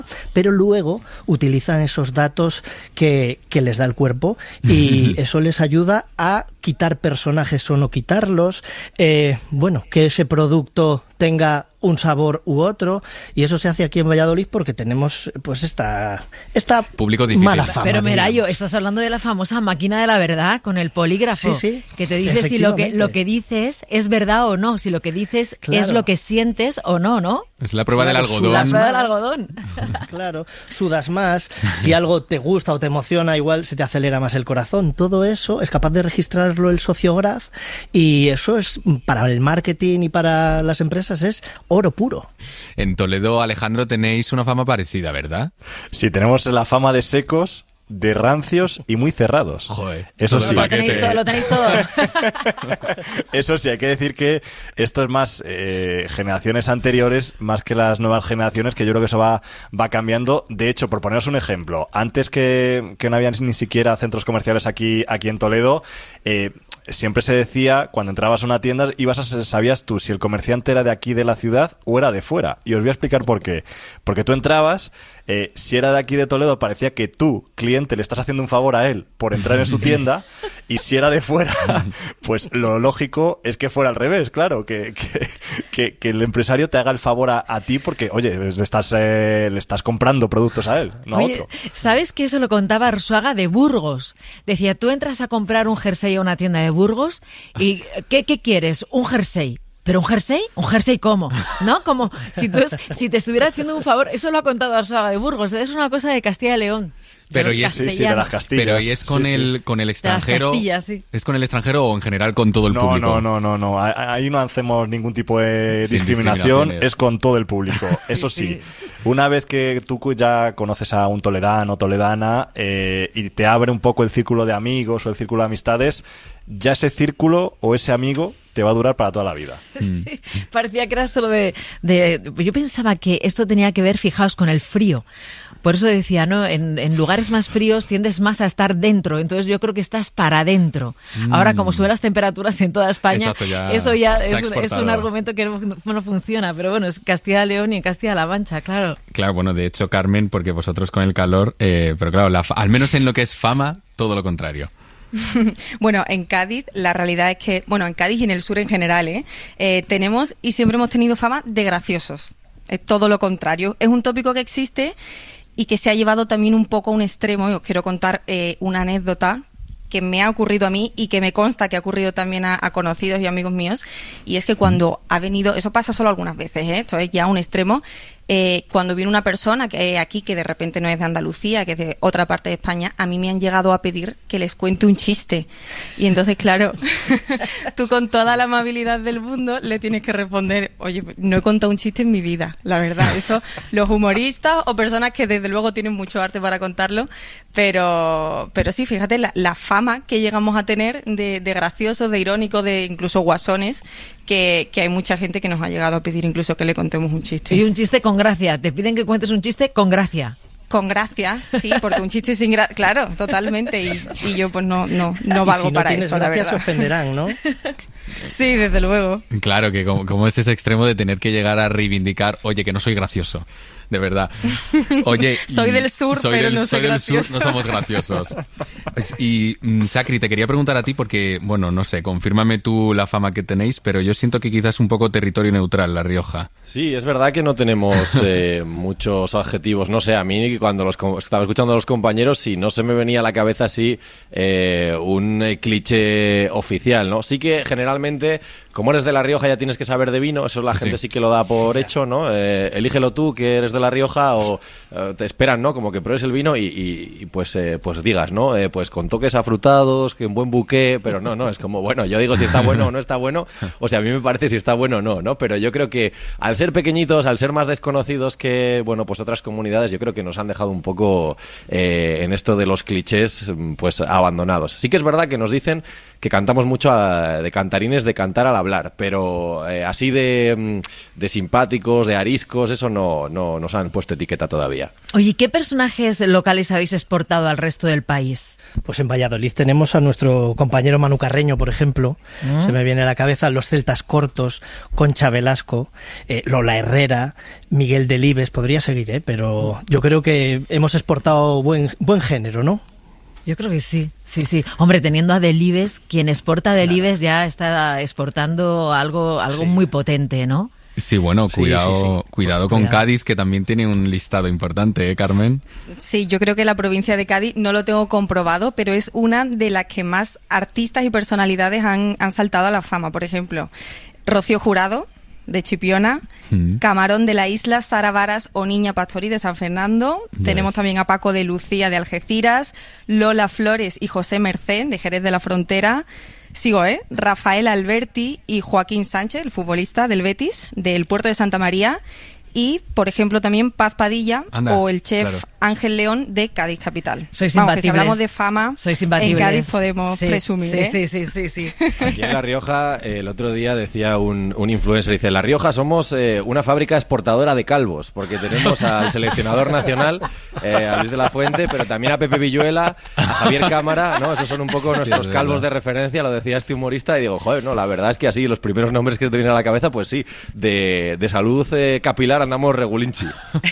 pero luego utilizan esos datos que les da el cuerpo y eso les ayuda a quitar personajes o no quitarlos, que ese producto tenga un sabor u otro, y eso se hace aquí en Valladolid porque tenemos pues esta público difícil. Mala fama. Pero Merayo, estás hablando de la famosa máquina de la verdad con el polígrafo, sí, que te dice si lo que dices es verdad o no, si lo que dices es lo que sientes o no, ¿no? Es la prueba del algodón. La prueba del algodón. Claro, sudas más, si algo te gusta o te emociona, igual se te acelera más el corazón. Todo eso es capaz de registrarlo el sociograph, y eso es, para el marketing y para las empresas, es oro puro. En Toledo, Alejandro, tenéis una fama parecida, ¿verdad? Sí, tenemos la fama de secos, de rancios y muy cerrados. Joder, eso sí. Lo tenéis todo. Eso sí, hay que decir que esto es más generaciones anteriores, más que las nuevas generaciones, que yo creo que eso va cambiando. De hecho, por poneros un ejemplo, antes que no había ni siquiera centros comerciales aquí en Toledo, siempre se decía, cuando entrabas a una tienda, sabías tú si el comerciante era de aquí de la ciudad o era de fuera. Y os voy a explicar por qué. Porque tú entrabas, si era de aquí de Toledo, parecía que tú, cliente, le estás haciendo un favor a él por entrar en su tienda, y si era de fuera, pues lo lógico es que fuera al revés, claro, que el empresario te haga el favor a ti porque, oye, le estás comprando productos a él, no a otro. ¿Sabes que eso lo contaba Arzuaga de Burgos? Decía, tú entras a comprar un jersey a una tienda de Burgos y ¿qué quieres? Un jersey. ¿Pero un jersey? ¿Un jersey cómo? ¿No? Como si te estuviera haciendo un favor. Eso lo ha contado Arzuaga de Burgos. Es una cosa de Castilla y León. Pero de las Castillas. Pero ¿y es con el extranjero? Castillas, sí. ¿Es con el extranjero o en general con todo el público? No. Ahí no hacemos ningún tipo de discriminación. Es con todo el público. Eso sí. Una vez que tú ya conoces a un toledano o toledana y te abre un poco el círculo de amigos o el círculo de amistades, ya ese círculo o ese amigo te va a durar para toda la vida. Sí, parecía que era solo de... Yo pensaba que esto tenía que ver, fijaos, con el frío. Por eso decía, ¿no? En lugares más fríos tiendes más a estar dentro. Entonces yo creo que estás para adentro. Ahora, como suben las temperaturas en toda España, exacto, eso ya es un argumento que no funciona. Pero bueno, es Castilla y León y en Castilla-La Mancha, claro. Claro, bueno, de hecho, Carmen, porque vosotros con el calor... pero claro, al menos en lo que es fama, todo lo contrario. Bueno, en Cádiz la realidad es que, en Cádiz y en el sur en general, tenemos y siempre hemos tenido fama de graciosos. Es todo lo contrario. Es un tópico que existe y que se ha llevado también un poco a un extremo, y os quiero contar una anécdota que me ha ocurrido a mí y que me consta que ha ocurrido también a conocidos y amigos míos, y es que cuando ha venido, eso pasa solo algunas veces, esto es ya un extremo, cuando viene una persona que aquí, que de repente no es de Andalucía, que es de otra parte de España, a mí me han llegado a pedir que les cuente un chiste. Y entonces, claro, tú con toda la amabilidad del mundo le tienes que responder, oye, no he contado un chiste en mi vida, la verdad. Eso, los humoristas o personas que desde luego tienen mucho arte para contarlo, pero sí, fíjate, la fama que llegamos a tener de graciosos, de irónicos, de incluso guasones, que hay mucha gente que nos ha llegado a pedir incluso que le contemos un chiste. Y un chiste con gracia. Te piden que cuentes un chiste con gracia. Con gracia, sí, porque un chiste sin gracia, claro, totalmente. Y yo pues no valgo si no para eso, la verdad. Se ofenderán, ¿no? Sí, desde luego. Claro, que como es ese extremo de tener que llegar a reivindicar, oye, que no soy gracioso. De verdad. Oye, soy del sur, pero no soy gracioso. Del sur, no somos graciosos. Y Sacri, te quería preguntar a ti porque, bueno, no sé, confírmame tú la fama que tenéis, pero yo siento que quizás un poco territorio neutral, La Rioja. Sí, es verdad que no tenemos muchos adjetivos. No sé, a mí cuando estaba escuchando a los compañeros, sí, no se me venía a la cabeza así un cliché oficial, ¿no? Sí que generalmente, como eres de La Rioja ya tienes que saber de vino, eso la gente sí que lo da por hecho, ¿no? Elígelo tú, que eres de La Rioja, o te esperan, ¿no? Como que pruebes el vino y pues digas, ¿no? Pues con toques afrutados, que un buen buqué, pero no, es como, bueno, yo digo si está bueno o no está bueno, o sea, a mí me parece si está bueno o no, ¿no? Pero yo creo que al ser pequeñitos, al ser más desconocidos que, bueno, pues otras comunidades, yo creo que nos han dejado un poco en esto de los clichés, pues abandonados. Sí que es verdad que nos dicen cantamos mucho de cantarines, de cantar al hablar, pero así de simpáticos, de ariscos, eso no nos han puesto etiqueta todavía. Oye, ¿qué personajes locales habéis exportado al resto del país? Pues en Valladolid tenemos a nuestro compañero Manu Carreño, por ejemplo. Se me viene a la cabeza los Celtas Cortos, Concha Velasco, Lola Herrera, Miguel Delibes. Podría seguir, pero yo creo que hemos exportado buen género, ¿no? Yo creo que sí. Hombre, teniendo a Delibes, quien exporta Delibes ya está exportando algo muy potente, ¿no? Sí, bueno, cuidado con Cádiz, que también tiene un listado importante, Carmen. Sí, yo creo que la provincia de Cádiz, no lo tengo comprobado, pero es una de las que más artistas y personalidades han saltado a la fama. Por ejemplo, Rocío Jurado, de Chipiona, Camarón de la Isla, Sara Varas o Niña Pastori de San Fernando. Tenemos también a Paco de Lucía de Algeciras, Lola Flores y José Mercé de Jerez de la Frontera. Sigo, Rafael Alberti y Joaquín Sánchez, el futbolista del Betis, del Puerto de Santa María. Y, por ejemplo, también Paz Padilla o el chef Ángel León de Cádiz Capital. Sois Vamos, imbatibles. que si hablamos de fama, sois imbatibles. En Cádiz podemos presumir. Sí. Aquí en La Rioja, el otro día decía un influencer, dice, La Rioja somos una fábrica exportadora de calvos, porque tenemos al seleccionador nacional, a Luis de la Fuente, pero también a Pepe Villuela, a Javier Cámara, ¿no? Esos son un poco nuestros calvos de referencia, lo decía este humorista, y digo, joder, no, la verdad es que así, los primeros nombres que te vienen a la cabeza, pues sí, de salud capilar andamos regulinchi.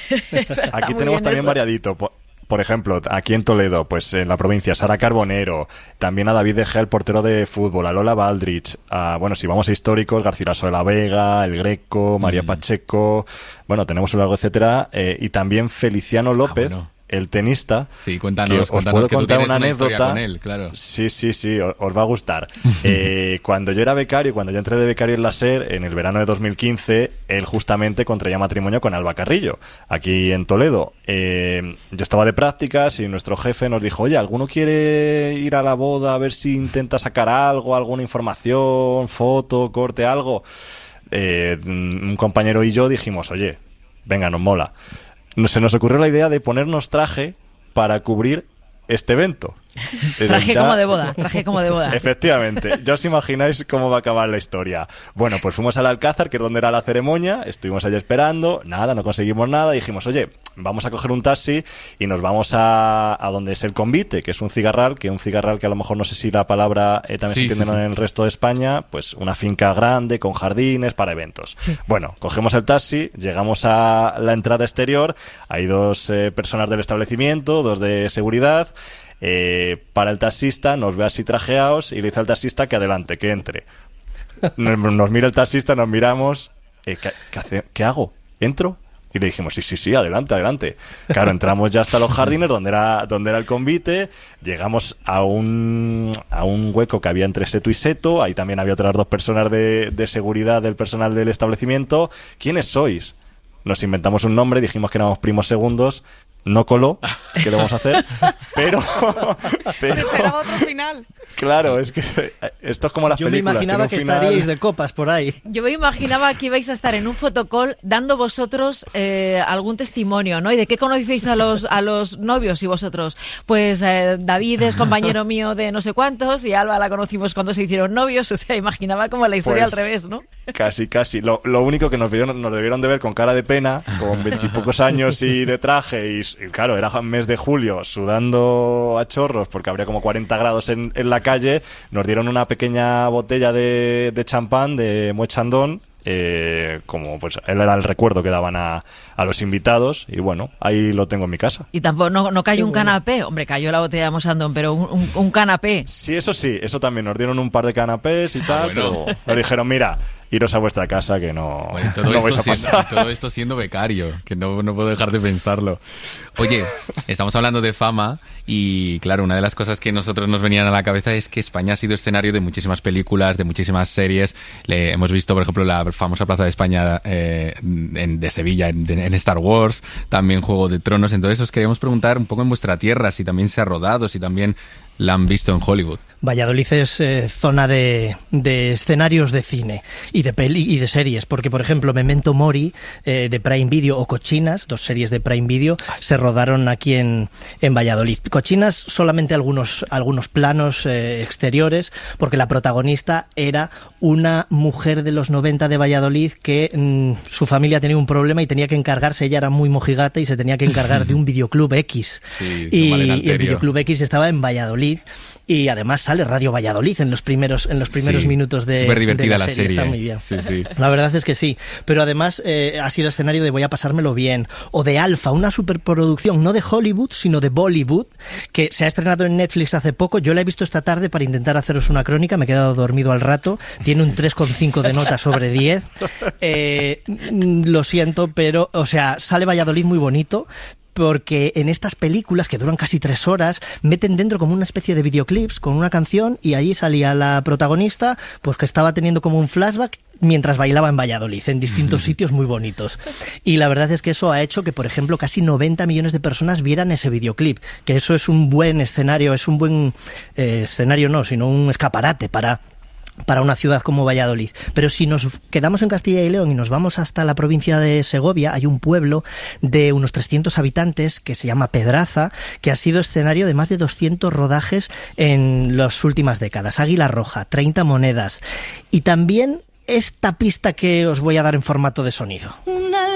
Aquí tenemos también variadito. Por ejemplo, aquí en Toledo, pues en la provincia, Sara Carbonero, también a David De Gea, el portero de fútbol, a Lola Baldrich, bueno, si vamos a históricos, Garcilaso de la Vega, El Greco, María Pacheco, bueno, tenemos un largo etcétera, y también Feliciano López, el tenista. Sí, cuéntanos, os puedo que contar una anécdota con él, claro. Sí, os va a gustar. Cuando yo era becario, cuando yo entré de becario en la SER, en el verano de 2015, él justamente contraía matrimonio con Alba Carrillo, aquí en Toledo. Yo estaba de prácticas y nuestro jefe nos dijo, oye, ¿alguno quiere ir a la boda a ver si intenta sacar algo, alguna información, foto, corte, algo? Un compañero y yo dijimos, oye, venga, nos mola. Se nos ocurrió la idea de ponernos traje para cubrir este evento. Traje como de boda. Efectivamente. Ya os imagináis cómo va a acabar la historia. Bueno, pues fuimos al Alcázar, que es donde era la ceremonia, estuvimos allí esperando, nada, no conseguimos nada, y dijimos, oye, vamos a coger un taxi y nos vamos a donde es el convite, que es un cigarral, que a lo mejor no sé si la palabra también se entiende en el resto de España, pues una finca grande, con jardines, para eventos. Sí. Bueno, cogemos el taxi, llegamos a la entrada exterior, hay dos personas del establecimiento, dos de seguridad. Para el taxista, nos ve así trajeados y le dice al taxista que adelante, que entre. Nos mira el taxista, nos miramos, ¿qué hago? ¿Entro? Y le dijimos, sí, adelante. Claro, entramos ya hasta los jardines donde era el convite, llegamos a un hueco que había entre seto y seto, ahí también había otras dos personas de seguridad del personal del establecimiento. ¿Quiénes sois? Nos inventamos un nombre, dijimos que éramos primos segundos. No coló, ¿qué le vamos a hacer? Pero esperaba otro final. Claro, es que esto es como las películas. Yo me imaginaba que estaríais de copas por ahí. Yo me imaginaba que ibais a estar en un fotocall dando vosotros algún testimonio, ¿no? ¿Y de qué conocéis a los novios y vosotros? Pues David es compañero mío de no sé cuántos y Alba la conocimos cuando se hicieron novios. O sea, imaginaba como la historia al revés, ¿no? Casi. Lo único que nos debieron de ver con cara de pena, con 20 y pocos años y de traje, y claro, era mes de julio, sudando a chorros porque habría como 40 grados en la calle. Nos dieron una pequeña botella de champán de Moet Chandon, como pues él era el recuerdo que daban a los invitados, y bueno, ahí lo tengo en mi casa. Y tampoco no cayó un canapé, hombre, cayó la botella de Moet Chandon, pero un canapé. Sí, eso también, nos dieron un par de canapés y tal, pero nos dijeron, mira, iros a vuestra casa que no vais a pasar. Todo esto siendo becario, que no puedo dejar de pensarlo. Oye, estamos hablando de fama y claro, una de las cosas que nosotros nos venían a la cabeza es que España ha sido escenario de muchísimas películas, de muchísimas series. Hemos visto, por ejemplo, la famosa Plaza de España de Sevilla en Star Wars, también Juego de Tronos. Entonces os queríamos preguntar un poco en vuestra tierra si también se ha rodado, si también la han visto en Hollywood. Valladolid es zona de escenarios de cine y de series, porque por ejemplo Memento Mori de Prime Video o Cochinas, 2 series de Prime Video, se rodaron aquí en Valladolid. Cochinas solamente algunos planos exteriores, porque la protagonista era una mujer de los 90 de Valladolid que su familia tenía un problema y tenía que encargarse, ella era muy mojigata y se tenía que encargar de un videoclub X. Sí, y el videoclub X estaba en Valladolid. Y además sale Radio Valladolid en los primeros minutos de súper divertida la serie. Está muy bien. Sí, sí. La verdad es que sí. Pero además ha sido escenario de Voy a pasármelo bien. O de Alfa, una superproducción, no de Hollywood, sino de Bollywood, que se ha estrenado en Netflix hace poco. Yo la he visto esta tarde para intentar haceros una crónica. Me he quedado dormido al rato. Tiene un 3,5 de nota sobre 10. Lo siento, pero, o sea, sale Valladolid muy bonito, porque en estas películas, que duran casi 3 horas, meten dentro como una especie de videoclips con una canción y allí salía la protagonista, pues que estaba teniendo como un flashback mientras bailaba en Valladolid, en distintos sitios muy bonitos. Y la verdad es que eso ha hecho que, por ejemplo, casi 90 millones de personas vieran ese videoclip, que eso es un buen escenario, es un buen escenario no, sino un escaparate para una ciudad como Valladolid. Pero si nos quedamos en Castilla y León y nos vamos hasta la provincia de Segovia, hay un pueblo de unos 300 habitantes que se llama Pedraza, que ha sido escenario de más de 200 rodajes en las últimas décadas. Águila Roja, 30 monedas. Y también esta pista que os voy a dar en formato de sonido. Una